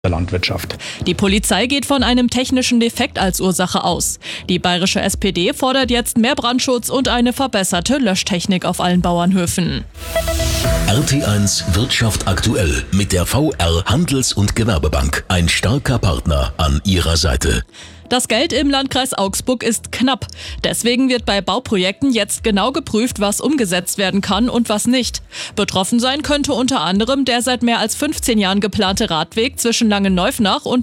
der Landwirtschaft. Die Polizei geht von einem technischen Defekt als Ursache aus. Die bayerische SPD fordert jetzt mehr Brandschutz und eine verbesserte Löschtechnik auf allen Bauernhöfen. RT1 Wirtschaft aktuell mit der VR Handels- und Gewerbebank. Ein starker Partner an ihrer Seite. Das Geld im Landkreis Augsburg ist knapp. Deswegen wird bei Bauprojekten jetzt genau geprüft, was umgesetzt werden kann und was nicht. Betroffen sein könnte unter anderem der seit mehr als 15 Jahren geplante Radweg zwischen Langenneufnach und